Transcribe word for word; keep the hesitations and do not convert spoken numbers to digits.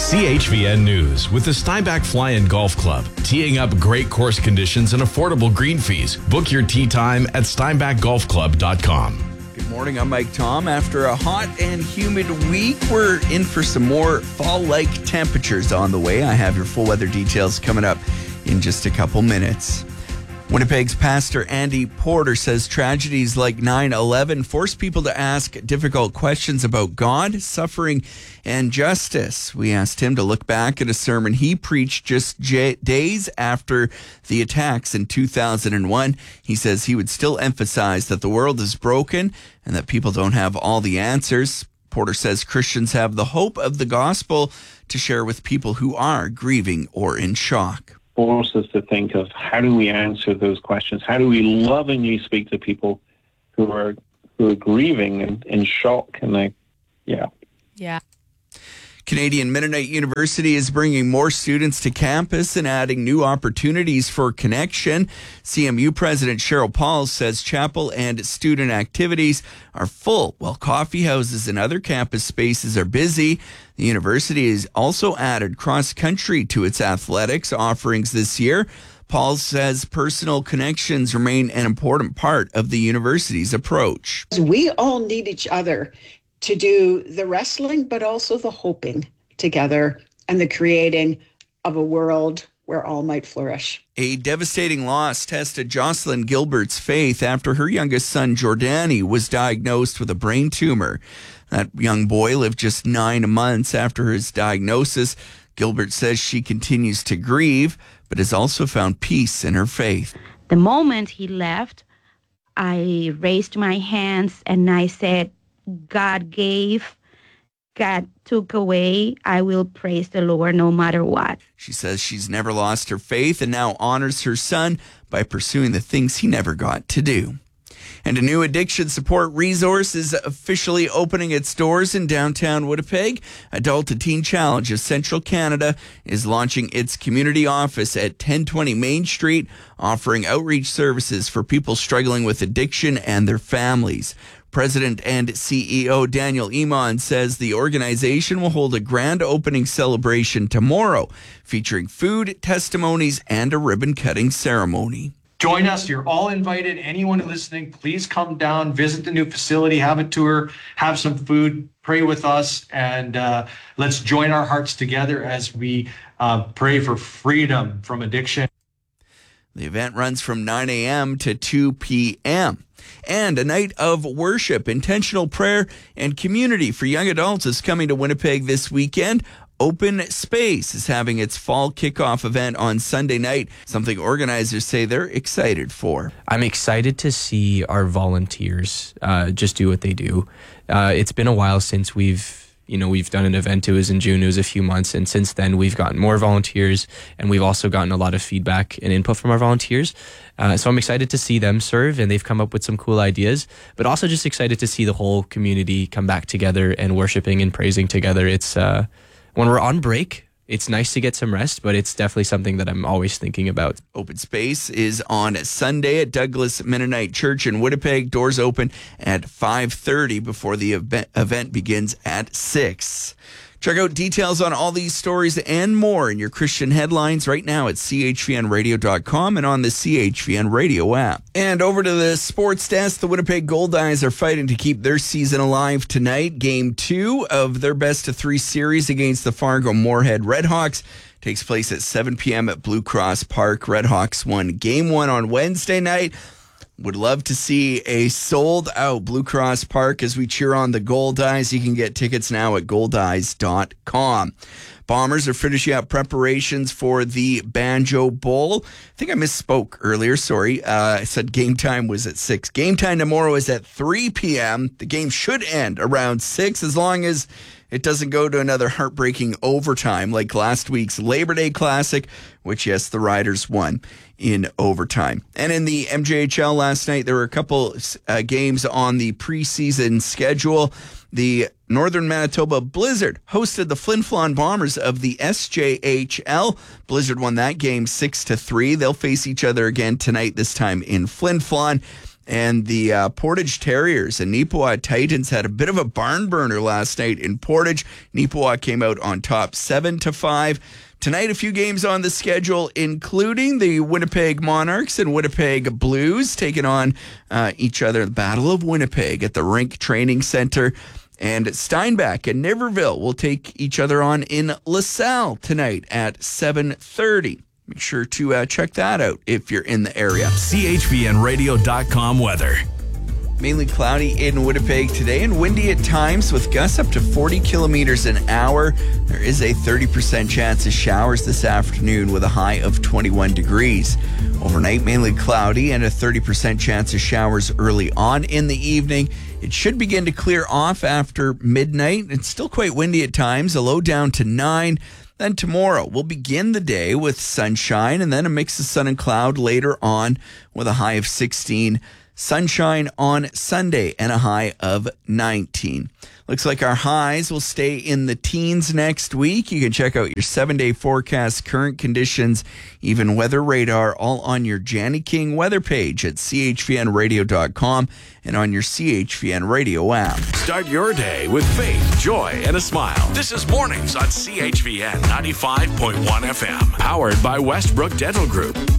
C H V N News with the Steinbach Fly-In Golf Club. Teeing up great course conditions and affordable green fees. Book your tee time at steinbach golf club dot com. Good morning, I'm Mike Tom. After a hot and humid week, we're in for some more fall-like temperatures on the way. I have your full weather details coming up in just a couple minutes. Winnipeg's Pastor Andy Porter says tragedies like nine eleven force people to ask difficult questions about God, suffering, and justice. We asked him to look back at a sermon he preached just j- days after the attacks in two thousand one. He says he would still emphasize that the world is broken and that people don't have all the answers. Porter says Christians have the hope of the gospel to share with people who are grieving or in shock. Force us to think of how do we answer those questions? How do we lovingly speak to people who are who are grieving and in shock? And like, yeah. Yeah. Canadian Mennonite University is bringing more students to campus and adding new opportunities for connection. C M U President Cheryl Paul says chapel and student activities are full, while coffee houses and other campus spaces are busy. The university has also added cross-country to its athletics offerings this year. Paul says personal connections remain an important part of the university's approach. We all need each other to do the wrestling, but also the hoping together and the creating of a world where all might flourish. A devastating loss tested Jocelyn Gilbert's faith after her youngest son, Jordani, was diagnosed with a brain tumor. That young boy lived just nine months after his diagnosis. Gilbert says she continues to grieve, but has also found peace in her faith. The moment he left, I raised my hands and I said, God gave, God took away. I will praise the Lord no matter what. She says she's never lost her faith and now honors her son by pursuing the things he never got to do. And a new addiction support resource is officially opening its doors in downtown Winnipeg. Adult to Teen Challenge of Central Canada is launching its community office at ten twenty Main Street, offering outreach services for people struggling with addiction and their families. President and C E O Daniel Iman says the organization will hold a grand opening celebration tomorrow, featuring food, testimonies, and a ribbon-cutting ceremony. Join us. You're all invited. Anyone listening, please come down, visit the new facility, have a tour, have some food, pray with us, and uh, let's join our hearts together as we uh, pray for freedom from addiction. The event runs from nine a.m. to two p.m. And a night of worship, intentional prayer, and community for young adults is coming to Winnipeg this weekend. Open Space is having its fall kickoff event on Sunday night, something organizers say they're excited for. I'm excited to see our volunteers uh, just do what they do. Uh, it's been a while since we've You know, we've done an event. It was in June. It was a few months. And since then, we've gotten more volunteers, and we've also gotten a lot of feedback and input from our volunteers. Uh, so I'm excited to see them serve, and they've come up with some cool ideas, but also just excited to see the whole community come back together and worshiping and praising together. It's uh, when we're on break, it's nice to get some rest, but it's definitely something that I'm always thinking about. Open Space is on Sunday at Douglas Mennonite Church in Winnipeg. Doors open at five thirty before the event begins at six. Check out details on all these stories and more in your Christian headlines right now at c h v n radio dot com and on the C H V N Radio app. And over to the sports desk, the Winnipeg Goldeyes are fighting to keep their season alive tonight. Game two of their best of three series against the Fargo Moorhead Redhawks takes place at seven p.m. at Blue Cross Park. Redhawks won game one on Wednesday night. Would love to see a sold-out Blue Cross Park as we cheer on the Goldeyes. You can get tickets now at goldeyes dot com. Bombers are finishing up preparations for the Banjo Bowl. I think I misspoke earlier. Sorry. Uh, I said game time was at six. Game time tomorrow is at three p.m. The game should end around six as long as it doesn't go to another heartbreaking overtime like last week's Labor Day Classic, which, yes, the Riders won in overtime. And in the M J H L last night, there were a couple uh, games on the preseason schedule. The Northern Manitoba Blizzard hosted the Flin Flon Bombers of the S J H L. Blizzard won that game six to three. They'll face each other again tonight, this time in Flin Flon. And the uh, Portage Terriers and Neepawa Titans had a bit of a barn burner last night in Portage. Neepawa came out on top seven to five. Tonight, a few games on the schedule, including the Winnipeg Monarchs and Winnipeg Blues taking on uh, each other. The Battle of Winnipeg at the Rink Training Center. And Steinbach and Niverville will take each other on in LaSalle tonight at seven thirty. Make sure to uh, check that out if you're in the area. C H V N radio dot com weather. Mainly cloudy in Winnipeg today and windy at times with gusts up to forty kilometers an hour. There is a thirty percent chance of showers this afternoon with a high of twenty-one degrees. Overnight, mainly cloudy and a thirty percent chance of showers early on in the evening. It should begin to clear off after midnight. It's still quite windy at times, a low down to nine. Then tomorrow, we'll begin the day with sunshine and then a mix of sun and cloud later on with a high of sixteen. Sunshine on Sunday and a high of nineteen. Looks like our highs will stay in the teens next week. You can check out your seven-day forecast, current conditions, even weather radar, all on your Janny King weather page at C H V N radio dot com and on your C H V N radio app. Start your day with faith, joy, and a smile. This is Mornings on C H V N ninety-five point one F M. Powered by Westbrook Dental Group.